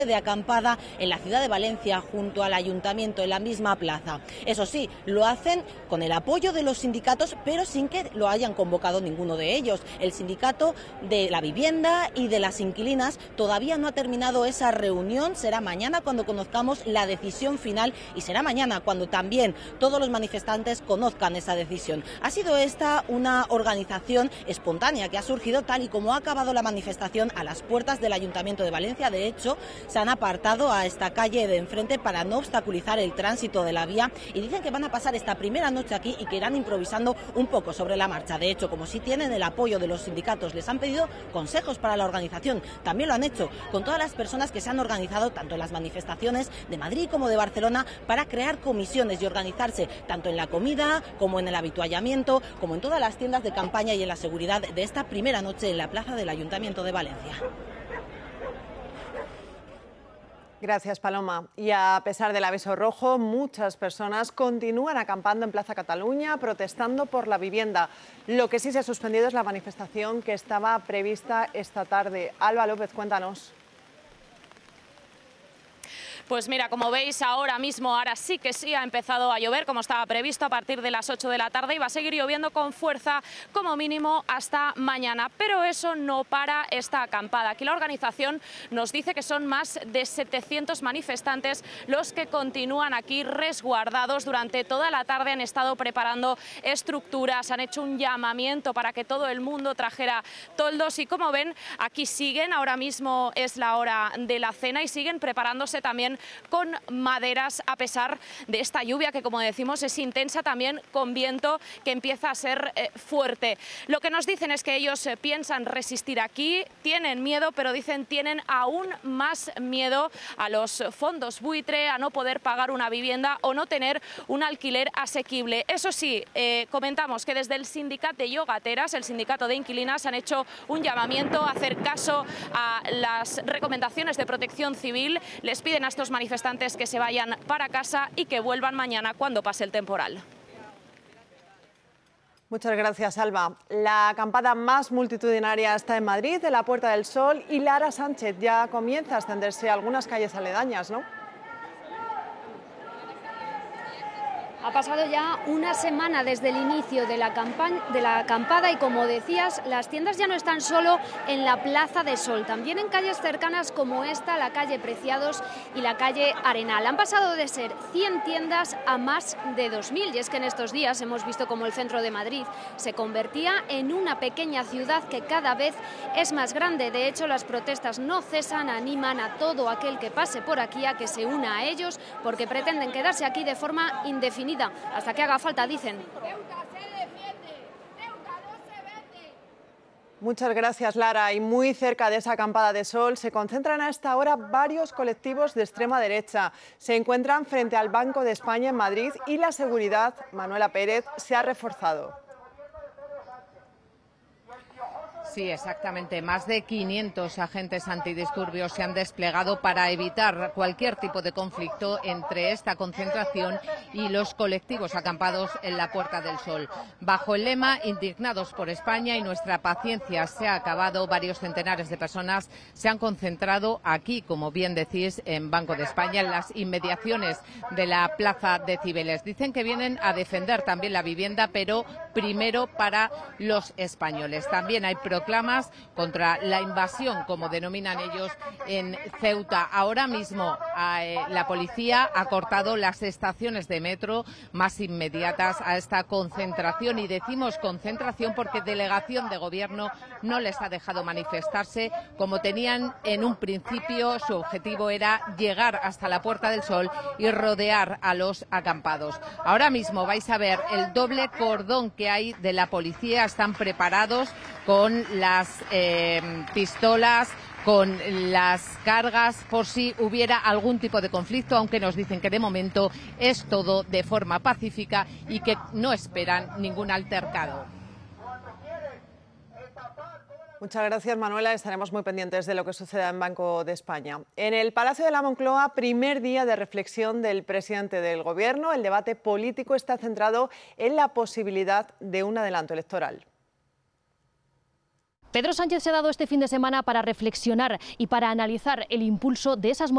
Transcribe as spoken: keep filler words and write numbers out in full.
de acampada en la ciudad de Valencia junto al ayuntamiento en la misma plaza. Eso sí, lo hacen con el apoyo de los sindicatos, pero sin que lo hayan convocado ninguno de ellos. El sindicato de la vivienda y de las inquilinas todavía no ha terminado esa reunión. Será mañana cuando conozcamos la decisión final y será mañana cuando también todos los manifestantes conozcan esa decisión. Ha sido esta una organización espontánea que ha surgido tal y como ha acabado la manifestación a las puertas del Ayuntamiento de Valencia. De hecho, se han apartado a esta calle de enfrente para no obstaculizar el tránsito de la vía y dicen que van a pasar esta primera noche aquí y que irán improvisando un poco sobre la marcha. De hecho, como sí tienen el apoyo de los sindicatos, les han pedido consejos para la organización. También lo han hecho con todas las personas que se han organizado tanto en las manifestaciones de Madrid como de Barcelona para crear comisiones y organizarse tanto en la comida como en el habituallamiento, como en todas las tiendas de campaña y en la seguridad de esta primera noche en la plaza del Ayuntamiento de Valencia. Gracias, Paloma. Y a pesar del aviso rojo, muchas personas continúan acampando en Plaza Cataluña protestando por la vivienda. Lo que sí se ha suspendido es la manifestación que estaba prevista esta tarde. Alba López, cuéntanos. Pues mira, como veis ahora mismo, ahora sí que sí ha empezado a llover como estaba previsto a partir de las ocho de la tarde y va a seguir lloviendo con fuerza como mínimo hasta mañana. Pero eso no para esta acampada. Aquí la organización nos dice que son más de setecientos manifestantes los que continúan aquí resguardados durante toda la tarde. Han estado preparando estructuras, han hecho un llamamiento para que todo el mundo trajera toldos y como ven, aquí siguen, ahora mismo es la hora de la cena y siguen preparándose también con maderas a pesar de esta lluvia que, como decimos, es intensa, también con viento que empieza a ser eh, fuerte. Lo que nos dicen es que ellos eh, piensan resistir aquí, tienen miedo, pero dicen tienen aún más miedo a los fondos buitre, a no poder pagar una vivienda o no tener un alquiler asequible. Eso sí, eh, comentamos que desde el sindicato de yogateras, el sindicato de inquilinas, han hecho un llamamiento a hacer caso a las recomendaciones de Protección Civil. Les piden a estos manifestantes que se vayan para casa y que vuelvan mañana cuando pase el temporal. Muchas gracias, Alba. La acampada más multitudinaria está en Madrid, en la Puerta del Sol, y Lara Sánchez ya comienza a extenderse a algunas calles aledañas, ¿no? Ha pasado ya una semana desde el inicio de la, de la acampada y, como decías, las tiendas ya no están solo en la Plaza de Sol, también en calles cercanas como esta, la calle Preciados y la calle Arenal. Han pasado de ser cien tiendas a más de dos mil y es que en estos días hemos visto cómo el centro de Madrid se convertía en una pequeña ciudad que cada vez es más grande. De hecho, las protestas no cesan, animan a todo aquel que pase por aquí a que se una a ellos porque pretenden quedarse aquí de forma indefinida hasta que haga falta, dicen. Muchas gracias, Lara. Y muy cerca de esa acampada de sol se concentran a esta hora varios colectivos de extrema derecha. Se encuentran frente al Banco de España en Madrid y la seguridad, Manuela Pérez, se ha reforzado. Sí, exactamente. Más de quinientos agentes antidisturbios se han desplegado para evitar cualquier tipo de conflicto entre esta concentración y los colectivos acampados en la Puerta del Sol. Bajo el lema "Indignados por España y nuestra paciencia se ha acabado", varios centenares de personas se han concentrado aquí, como bien decís, en Banco de España, en las inmediaciones de la Plaza de Cibeles. Dicen que vienen a defender también la vivienda, pero primero para los españoles. También hay proclamas contra la invasión, como denominan ellos, en Ceuta. Ahora mismo eh, la policía ha cortado las estaciones de metro más inmediatas a esta concentración, y decimos concentración porque delegación de gobierno no les ha dejado manifestarse como tenían en un principio. Su objetivo era llegar hasta la Puerta del Sol y rodear a los acampados. Ahora mismo vais a ver el doble cordón que hay de la policía. Están preparados con las eh, pistolas, con las cargas por si hubiera algún tipo de conflicto, aunque nos dicen que de momento es todo de forma pacífica y que no esperan ningún altercado. Muchas gracias, Manuela. Estaremos muy pendientes de lo que suceda en Banco de España. En el Palacio de la Moncloa, primer día de reflexión del presidente del Gobierno. El debate político está centrado en la posibilidad de un adelanto electoral. Pedro Sánchez se ha dado este fin de semana para reflexionar y para analizar el impulso de esas